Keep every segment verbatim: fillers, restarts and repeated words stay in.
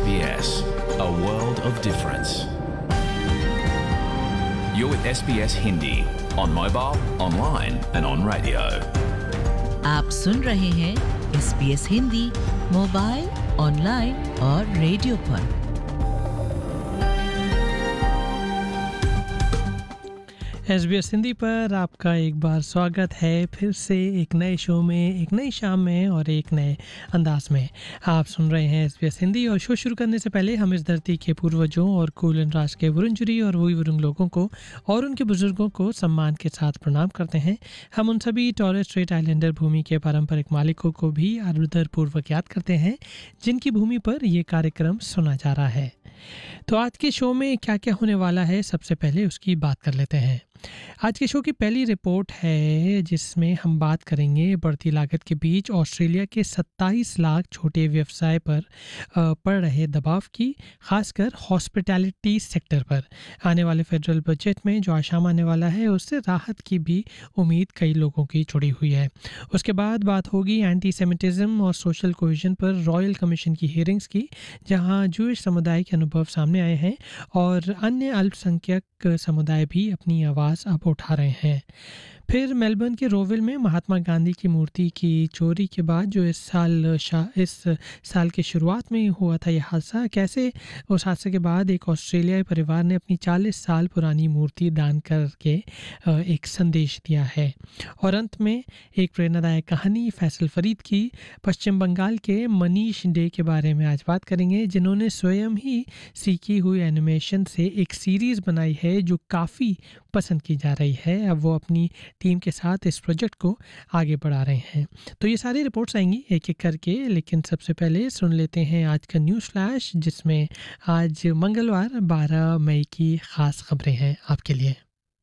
S B S, a world of difference. You're with S B S Hindi on mobile, online and on radio. आप सुन रहे हैं S B S Hindi mobile, online और radio पर। S B S Hindi पर आपका एक बार स्वागत है फिर से एक नए शो में, एक नई शाम में और एक नए अंदाज में। आप सुन रहे हैं एस बी एस हिंदी और शो शुरू करने से पहले हम इस धरती के पूर्वजों और कूलन राज के वुरुंजरी और वही वरुंग लोगों को और उनके बुजुर्गों को सम्मान के साथ प्रणाम करते हैं। हम उन सभी टॉरेस स्ट्रेट आइलैंडर भूमि के पारंपरिक मालिकों को भी आदरपूर्वक याद करते हैं जिनकी भूमि पर ये कार्यक्रम सुना जा रहा है। तो आज के शो में क्या क्या होने वाला है, सबसे पहले उसकी बात कर लेते हैं। आज के शो की पहली रिपोर्ट है जिसमें हम बात करेंगे बढ़ती लागत के बीच ऑस्ट्रेलिया के सत्ताईस लाख छोटे व्यवसाय पर पड़ रहे दबाव की, खासकर हॉस्पिटैलिटी सेक्टर पर। आने वाले फेडरल बजट में जो आशाम आने वाला है उससे राहत की भी उम्मीद कई लोगों की जुड़ी हुई है। उसके बाद बात होगी एंटी सेमिटिज्म और सोशल कोहेजन पर रॉयल कमीशन की हियरिंग्स की, जहां जूइश समुदाय के अनुभव सामने आए हैं और अन्य अल्पसंख्यक समुदाय भी अपनी आवाज़ अब उठा रहे हैं। फिर मेलबर्न के रोविल में महात्मा गांधी की मूर्ति की चोरी के बाद जो इस साल इस साल के शुरुआत में हुआ था यह हादसा, कैसे उस हादसे के बाद एक ऑस्ट्रेलियाई परिवार ने अपनी चालीस साल पुरानी मूर्ति दान करके एक संदेश दिया है। और अंत में एक प्रेरणादायक कहानी फैसल फरीद की पश्चिम बंगाल के मनीष डे के बारे में आज बात करेंगे, जिन्होंने स्वयं ही सीखी हुई एनिमेशन से एक सीरीज़ बनाई है जो काफ़ी पसंद की जा रही है। अब वो अपनी टीम के साथ इस प्रोजेक्ट को आगे बढ़ा रहे हैं। तो ये सारी रिपोर्ट्स आएंगी एक एक करके, लेकिन सबसे पहले सुन लेते हैं आज का न्यूज़ फ्लैश, जिसमें आज मंगलवार बारह मई की ख़ास खबरें हैं आपके लिए।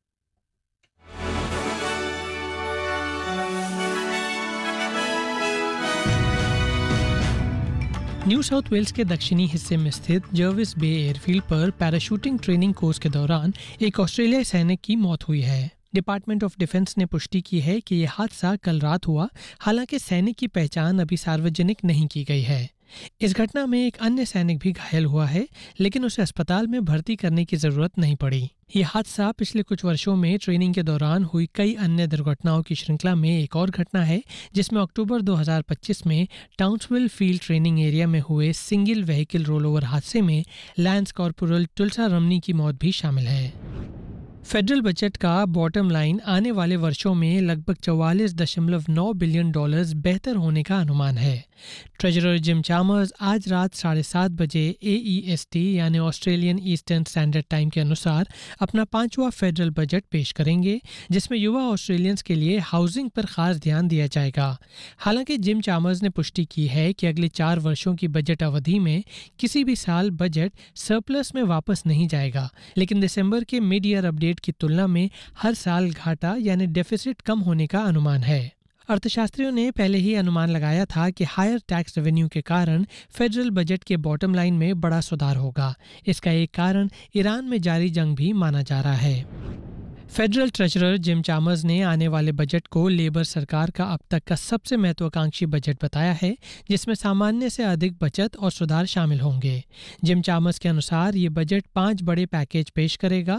न्यू साउथ वेल्स के दक्षिणी हिस्से में स्थित जर्विस बे एयरफील्ड पर पैराशूटिंग ट्रेनिंग कोर्स के दौरान एक ऑस्ट्रेलियाई सैनिक की मौत हुई है। डिपार्टमेंट ऑफ डिफेंस ने पुष्टि की है कि यह हादसा कल रात हुआ, हालांकि सैनिक की पहचान अभी सार्वजनिक नहीं की गई है। इस घटना में एक अन्य सैनिक भी घायल हुआ है, लेकिन उसे अस्पताल में भर्ती करने की जरूरत नहीं पड़ी। यह हादसा पिछले कुछ वर्षों में ट्रेनिंग के दौरान हुई कई अन्य दुर्घटनाओं की श्रृंखला में एक और घटना है, जिसमें अक्टूबर दो हज़ार पच्चीस में टाउन्सविल फील्ड ट्रेनिंग एरिया में हुए सिंगल व्हीकल रोलओवर हादसे में लैंस कॉर्पोरल तुलसा रमनी की मौत भी शामिल है। फेडरल बजट का बॉटम लाइन आने वाले वर्षों में लगभग चौवालीस दशमलव नौ बिलियन डॉलर्स बेहतर होने का अनुमान है। ट्रेजरर जिम चामर्स आज रात साढ़े सात बजे ए ई एस टी यानी ऑस्ट्रेलियन ईस्टर्न स्टैंडर्ड टाइम के अनुसार अपना पांचवा फेडरल बजट पेश करेंगे, जिसमें युवा ऑस्ट्रेलियंस के लिए हाउसिंग पर खास ध्यान दिया जाएगा। हालांकि जिम चामर्स ने पुष्टि की है कि अगले चार वर्षों की बजट अवधि में किसी भी साल बजट सरप्लस में वापस नहीं जाएगा, लेकिन दिसंबर के मिड ईयर अपडेट की तुलना में हर साल घाटा यानी डेफिसिट कम होने का अनुमान है। अर्थशास्त्रियों ने पहले ही अनुमान लगाया था कि हायर टैक्स रेवेन्यू के कारण फेडरल बजट के बॉटम लाइन में बड़ा सुधार होगा। इसका एक कारण ईरान में जारी जंग भी माना जा रहा है। फेडरल ट्रेजरर जिम चामर्स ने आने वाले बजट को लेबर सरकार का अब तक का सबसे महत्वाकांक्षी बजट बताया है, जिसमें सामान्य से अधिक बचत और सुधार शामिल होंगे। जिम चामर्स के अनुसार ये बजट पांच बड़े पैकेज पेश करेगा,